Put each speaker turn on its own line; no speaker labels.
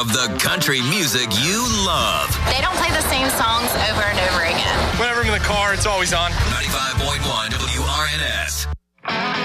of the country music you love.
They don't play the same songs over and over again.
Whenever I'm in the car, it's always on.
95.1 WRNS.